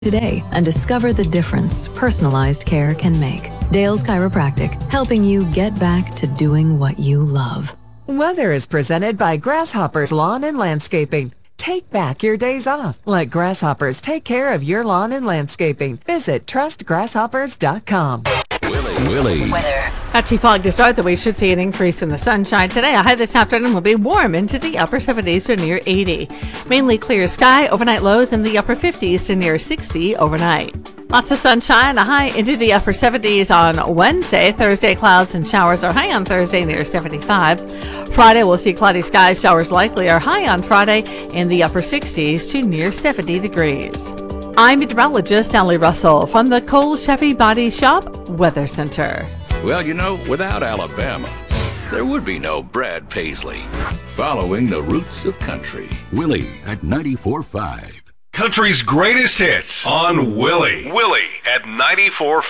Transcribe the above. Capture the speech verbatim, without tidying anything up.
today and discover the difference personalized care can make. Dale's Chiropractic, helping you get back to doing what you love. Weather is presented by Grasshoppers Lawn and Landscaping. Take back your days off. Let Grasshoppers take care of your lawn and landscaping. Visit trust grasshoppers dot com. Willie. Willie. Weather. Patchy fog to start the week. Should see an increase in the sunshine today. A high this afternoon will be warm into the upper seventies to near eighty. Mainly clear sky. Overnight lows in the upper fifties to near sixty overnight. Lots of sunshine. A high into the upper seventies on Wednesday. Thursday, clouds and showers are high on Thursday near seventy-five. Friday, we'll see cloudy skies. Showers likely are high on Friday in the upper sixties to near seventy degrees. I'm meteorologist Sally Russell from the Cole Chevy Body Shop Weather Center. Well, you know, without Alabama, there would be no Brad Paisley. Following the roots of country. Willie at ninety-four point five. Country's greatest hits on Willie. Willie at ninety-four point five.